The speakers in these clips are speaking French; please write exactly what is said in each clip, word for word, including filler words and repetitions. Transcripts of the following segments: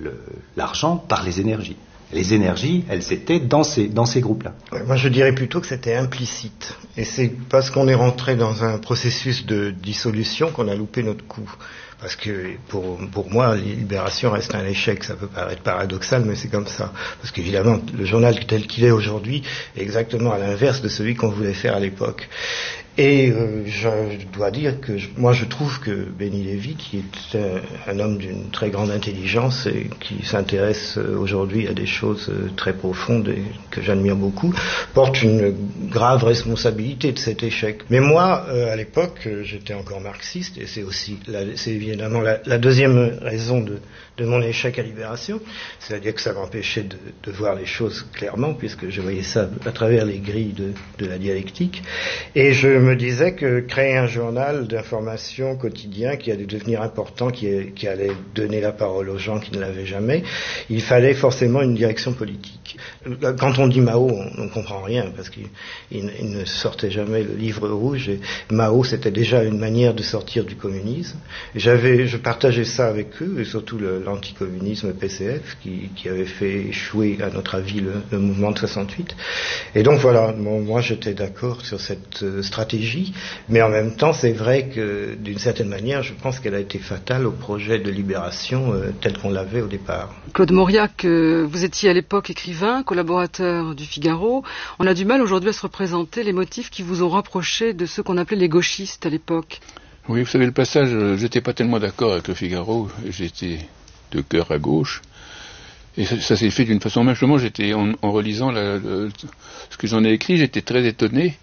le, l'argent par les énergies. Les énergies, elles étaient dans ces, dans ces groupes-là. Ouais, moi, je dirais plutôt que c'était implicite. Et c'est parce qu'on est rentré dans un processus de dissolution qu'on a loupé notre coup. Parce que pour, pour moi, Libération reste un échec. Ça peut paraître paradoxal, mais c'est comme ça. Parce qu'évidemment, le journal tel qu'il est aujourd'hui est exactement à l'inverse de celui qu'on voulait faire à l'époque. Et euh, je dois dire que je, moi je trouve que Benny Lévy, qui est un, un homme d'une très grande intelligence et qui s'intéresse euh, aujourd'hui à des choses euh, très profondes et que j'admire beaucoup, porte une grave responsabilité de cet échec. Mais moi, euh, à l'époque, euh, j'étais encore marxiste et c'est aussi, la, c'est évidemment la, la deuxième raison de, de mon échec à Libération, c'est-à-dire que ça m'empêchait de, de voir les choses clairement puisque je voyais ça à travers les grilles de, de la dialectique. Et je me disais que créer un journal d'information quotidien qui allait devenir important, qui, qui allait donner la parole aux gens qui ne l'avaient jamais, il fallait forcément une direction politique. Quand on dit Mao, on ne comprend rien parce qu'il il, il ne sortait jamais le livre rouge et Mao c'était déjà une manière de sortir du communisme. J'avais, je partageais ça avec eux et surtout le, l'anticommunisme P C F qui, qui avait fait échouer à notre avis le, le mouvement de soixante-huit. Et donc voilà, bon, moi j'étais d'accord sur cette euh, stratégie. Mais en même temps, c'est vrai que d'une certaine manière, je pense qu'elle a été fatale au projet de libération euh, tel qu'on l'avait au départ. Claude Mauriac, euh, vous étiez à l'époque écrivain, collaborateur du Figaro. On a du mal aujourd'hui à se représenter les motifs qui vous ont rapproché de ceux qu'on appelait les gauchistes à l'époque. Oui, vous savez, le passage, euh, j'étais pas tellement d'accord avec le Figaro, j'étais de cœur à gauche. Et ça, ça s'est fait d'une façon, même justement, j'étais en, en relisant la, la, ce que j'en ai écrit, j'étais très étonné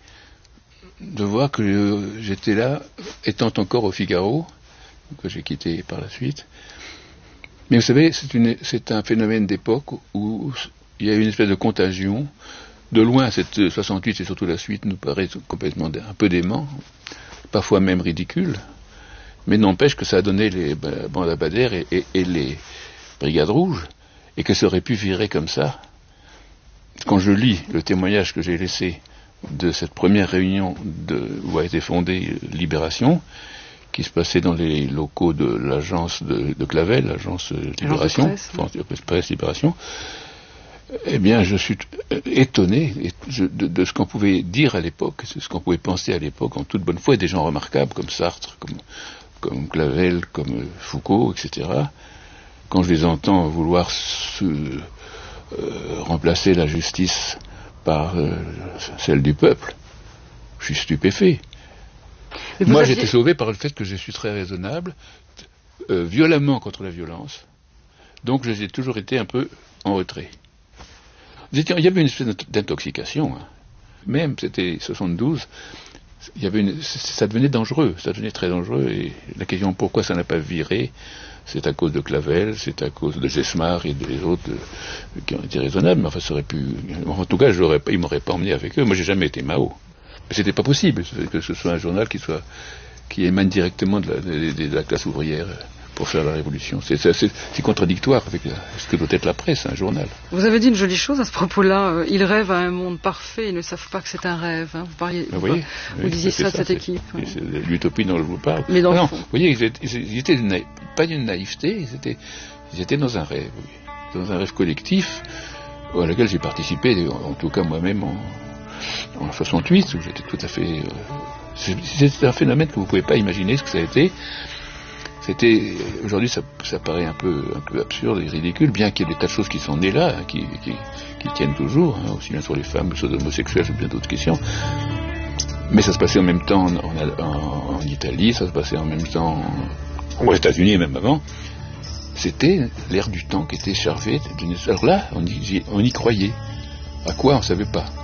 de voir que euh, j'étais là, étant encore au Figaro, que j'ai quitté par la suite. Mais vous savez, c'est, une, c'est un phénomène d'époque où il y a une espèce de contagion. De loin, cette soixante-huit et surtout la suite nous paraît complètement un peu dément, parfois même ridicule, mais n'empêche que ça a donné les bandes Abadère et, et, et les brigades rouges, et que ça aurait pu virer comme ça. Quand je lis le témoignage que j'ai laissé de cette première réunion de, où a été fondée Libération, qui se passait dans les locaux de l'agence de, de Clavel, l'agence Libération, presse, France de presse Libération, eh bien je suis étonné de, de ce qu'on pouvait dire à l'époque, de ce qu'on pouvait penser à l'époque en toute bonne foi, et des gens remarquables comme Sartre, comme, comme Clavel, comme Foucault, et cetera. Quand je les entends vouloir se, euh, remplacer la justice par euh, celle du peuple, je suis stupéfait. Moi, aviez... j'étais sauvé par le fait que je suis très raisonnable, euh, violemment contre la violence, donc j'ai toujours été un peu en retrait. Il y avait une espèce d'intoxication, hein. Même, c'était soixante-douze, il y avait une, ça devenait dangereux, ça devenait très dangereux, et la question pourquoi ça n'a pas viré, c'est à cause de Clavel, c'est à cause de Gesmar et des autres euh, qui ont été raisonnables, mais enfin ça aurait pu, en tout cas j'aurais pas, ils m'auraient pas emmené avec eux. Moi j'ai jamais été Mao, c'était pas possible que ce soit un journal qui soit qui émane directement de la, de, de la classe ouvrière pour faire la révolution. C'est, c'est, c'est, c'est contradictoire avec ce que doit être la presse, un journal. Vous avez dit une jolie chose à ce propos-là. Ils rêvent à un monde parfait, ils ne savent pas que c'est un rêve. Hein. Vous, parliez, vous, voyez, vous oui, disiez ça à cette c'est, équipe. C'est, c'est l'utopie dont je vous parle. Mais dans ah le non, fond. vous voyez, ils étaient, ils étaient naïf, pas d'une naïveté, ils étaient, ils étaient dans un rêve, oui, dans un rêve collectif à laquelle j'ai participé, en, en tout cas moi-même en, en soixante-huit, où j'étais tout à fait... Euh, c'est, c'est un phénomène que vous ne pouvez pas imaginer ce que ça a été. C'était, aujourd'hui ça, ça paraît un peu, un peu absurde et ridicule, bien qu'il y ait des tas de choses qui sont nées là, hein, qui, qui, qui tiennent toujours, hein, aussi bien sur les femmes que sur les homosexuels, sur bien d'autres questions. Mais ça se passait en même temps en, en, en Italie, ça se passait en même temps aux États-Unis et même avant. C'était l'air du temps qui était chargé d'une... Alors là, on y, on y croyait. À quoi, on ne savait pas.